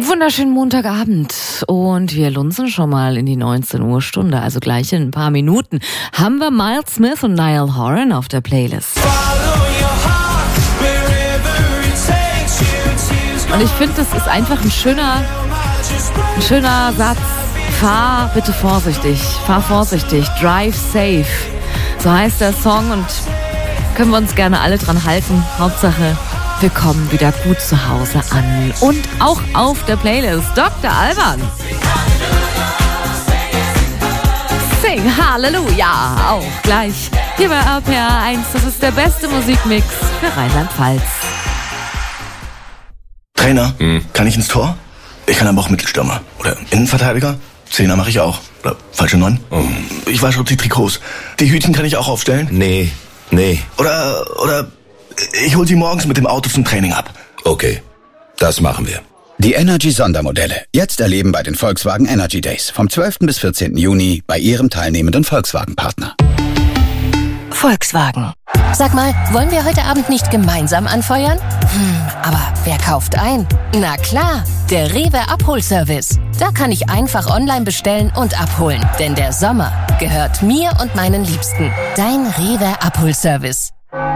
Wunderschönen Montagabend und wir lunzen schon mal in die 19 Uhr Stunde, also gleich in ein paar Minuten haben wir Miles Smith und Niall Horan auf der Playlist. Und ich finde, das ist einfach ein schöner Satz. Fahr bitte vorsichtig, fahr vorsichtig, drive safe. So heißt der Song und können wir uns gerne alle dran halten. Hauptsache, wir kommen wieder gut zu Hause an. Und auch auf der Playlist Dr. Alban. Sing Halleluja, auch gleich hier bei RPR 1. Das ist der beste Musikmix für Rheinland-Pfalz. Trainer, kann ich ins Tor? Ich kann aber auch Mittelstürmer. Oder Innenverteidiger? Zehner mache ich auch. Oder falsche 9? Ich wasche die Trikots. Die Hütchen kann ich auch aufstellen? Nee. Oder ich hol sie morgens mit dem Auto zum Training ab. Okay, das machen wir. Die Energy-Sondermodelle. Jetzt erleben bei den Volkswagen Energy Days. Vom 12. bis 14. Juni bei Ihrem teilnehmenden Volkswagen-Partner. Volkswagen. Sag mal, wollen wir heute Abend nicht gemeinsam anfeuern? Aber wer kauft ein? Na klar, der Rewe Abholservice. Da kann ich einfach online bestellen und abholen. Denn der Sommer gehört mir und meinen Liebsten. Dein Rewe Abholservice.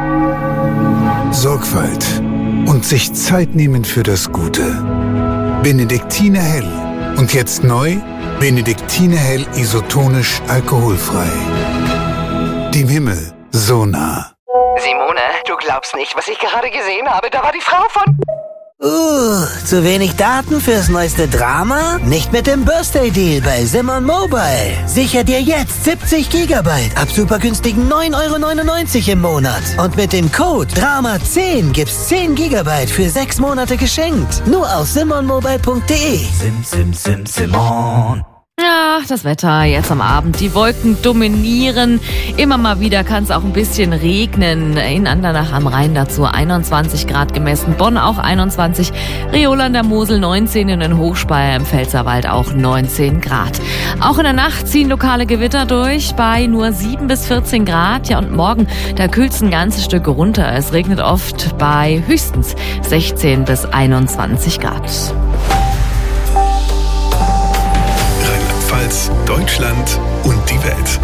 Sorgfalt und sich Zeit nehmen für das Gute. Benediktiner Hell. Und jetzt neu, Benediktiner Hell isotonisch alkoholfrei. Dem Himmel so nah. Simone, du glaubst nicht, was ich gerade gesehen habe. Da war die Frau von... Zu wenig Daten fürs neueste Drama? Nicht mit dem Birthday-Deal bei Simon Mobile. Sicher dir jetzt 70 Gigabyte ab super günstigen 9,99 € im Monat. Und mit dem Code DRAMA10 gibt's 10 Gigabyte für 6 Monate geschenkt. Nur auf simonmobile.de. Simon. Ja, das Wetter jetzt am Abend. Die Wolken dominieren. Immer mal wieder kann es auch ein bisschen regnen. In Andernach am Rhein dazu 21 Grad gemessen. Bonn auch 21. Riola an der Mosel 19 und in Hochspeyer im Pfälzerwald auch 19 Grad. Auch in der Nacht ziehen lokale Gewitter durch bei nur 7 bis 14 Grad. Ja, und morgen, da kühlt's ein ganzes Stück runter. Es regnet oft bei höchstens 16 bis 21 Grad. Deutschland und die Welt.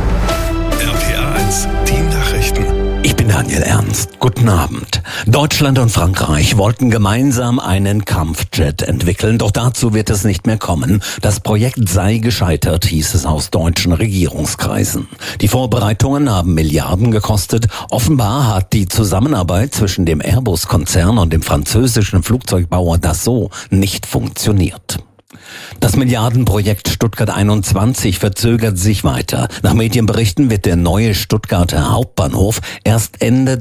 RPR 1, die Nachrichten. Ich bin Daniel Ernst. Guten Abend. Deutschland und Frankreich wollten gemeinsam einen Kampfjet entwickeln, doch dazu wird es nicht mehr kommen. Das Projekt sei gescheitert, hieß es aus deutschen Regierungskreisen. Die Vorbereitungen haben Milliarden gekostet. Offenbar hat die Zusammenarbeit zwischen dem Airbus-Konzern und dem französischen Flugzeugbauer Dassault nicht funktioniert. Das Milliardenprojekt Stuttgart 21 verzögert sich weiter. Nach Medienberichten wird der neue Stuttgarter Hauptbahnhof erst Ende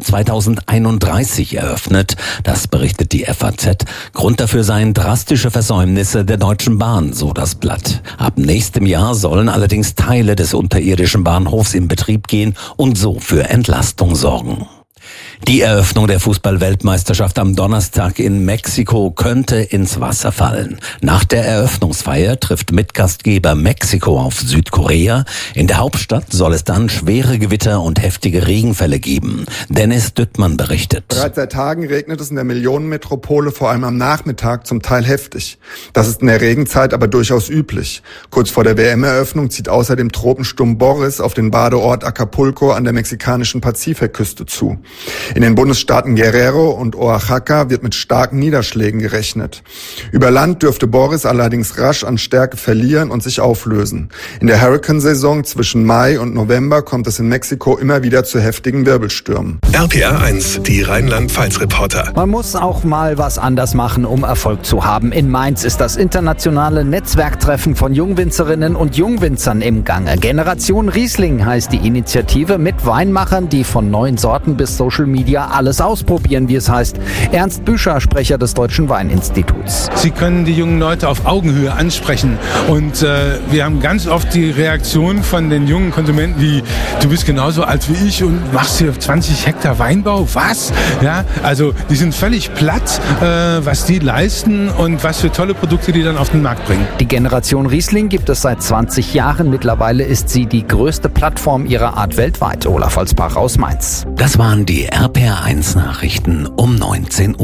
2031 eröffnet. Das berichtet die FAZ. Grund dafür seien drastische Versäumnisse der Deutschen Bahn, so das Blatt. Ab nächstem Jahr sollen allerdings Teile des unterirdischen Bahnhofs in Betrieb gehen und so für Entlastung sorgen. Die Eröffnung der Fußball-Weltmeisterschaft am Donnerstag in Mexiko könnte ins Wasser fallen. Nach der Eröffnungsfeier trifft Mitgastgeber Mexiko auf Südkorea. In der Hauptstadt soll es dann schwere Gewitter und heftige Regenfälle geben. Dennis Düttmann berichtet. Bereits seit Tagen regnet es in der Millionenmetropole, vor allem am Nachmittag, zum Teil heftig. Das ist in der Regenzeit aber durchaus üblich. Kurz vor der WM-Eröffnung zieht außerdem Tropensturm Boris auf den Badeort Acapulco an der mexikanischen Pazifikküste zu. In den Bundesstaaten Guerrero und Oaxaca wird mit starken Niederschlägen gerechnet. Über Land dürfte Boris allerdings rasch an Stärke verlieren und sich auflösen. In der Hurrikansaison zwischen Mai und November kommt es in Mexiko immer wieder zu heftigen Wirbelstürmen. RPR 1, die Rheinland-Pfalz-Reporter. Man muss auch mal was anders machen, um Erfolg zu haben. In Mainz ist das internationale Netzwerktreffen von Jungwinzerinnen und Jungwinzern im Gange. Generation Riesling heißt die Initiative mit Weinmachern, die von neuen Sorten bis Social Media alles ausprobieren, wie es heißt. Ernst Büscher, Sprecher des Deutschen Weininstituts. Sie können die jungen Leute auf Augenhöhe ansprechen und wir haben ganz oft die Reaktion von den jungen Konsumenten wie, du bist genauso alt wie ich und machst hier 20 Hektar Weinbau, was? Ja, also die sind völlig platt, was die leisten und was für tolle Produkte die dann auf den Markt bringen. Die Generation Riesling gibt es seit 20 Jahren. Mittlerweile ist sie die größte Plattform ihrer Art weltweit. Olaf Holzbach aus Mainz. Das waren die RPR 1 Nachrichten um 19 Uhr.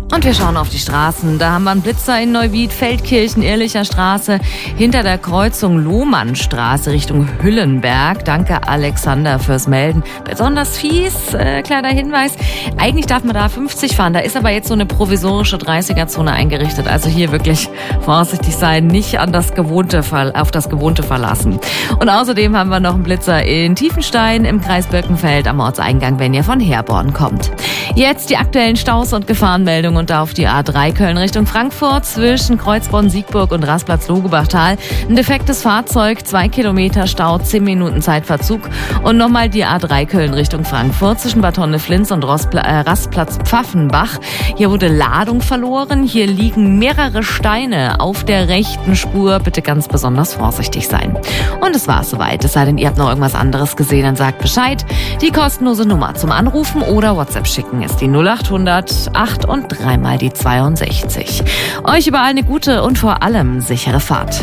Und wir schauen auf die Straßen. Da haben wir einen Blitzer in Neuwied, Feldkirchen, Ehrlicher Straße, hinter der Kreuzung Lohmannstraße Richtung Hüllenberg. Danke, Alexander, fürs Melden. Besonders fies, kleiner Hinweis, eigentlich darf man da 50 fahren. Da ist aber jetzt so eine provisorische 30er-Zone eingerichtet. Also hier wirklich vorsichtig sein, nicht auf das Gewohnte verlassen. Und außerdem haben wir noch einen Blitzer in Tiefenstein im Kreis Birkenfeld am Ortseingang, wenn ihr von Herborn kommt. Jetzt die aktuellen Staus und Gefahrenmeldungen und auf die A3 Köln Richtung Frankfurt zwischen Kreuzborn-Siegburg und Rastplatz-Logebachtal. Ein defektes Fahrzeug, 2 Kilometer Stau, 10 Minuten Zeitverzug. Und nochmal die A3 Köln Richtung Frankfurt zwischen Bad Honneflins und Rastplatz Pfaffenbach. Hier wurde Ladung verloren. Hier liegen mehrere Steine auf der rechten Spur. Bitte ganz besonders vorsichtig sein. Und es war soweit. Es sei denn, ihr habt noch irgendwas anderes gesehen, dann sagt Bescheid. Die kostenlose Nummer zum Anrufen oder WhatsApp schicken ist die 0800 8 und 3 mal die 62. Euch überall eine gute und vor allem sichere Fahrt.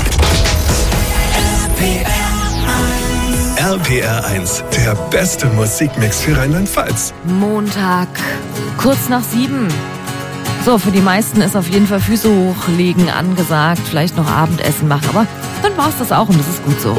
RPR 1, der beste Musikmix für Rheinland-Pfalz. Montag, kurz nach 7. So, für die meisten ist auf jeden Fall Füße hochlegen angesagt, vielleicht noch Abendessen machen, aber dann war's das auch und das ist gut so.